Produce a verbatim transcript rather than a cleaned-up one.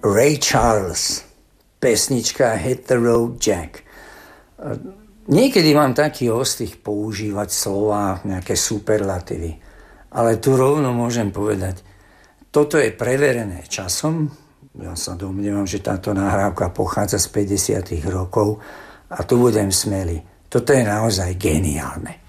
Ray Charles, pesnička Hit the Road Jack. Niekedy mám taký ostých používať slova, nejaké superlatívy, ale tu rovno môžem povedať, toto je preverené časom, ja sa domnievam, že táto nahrávka pochádza z päťdesiatych rokov a tu budem smelý. Toto je naozaj geniálne.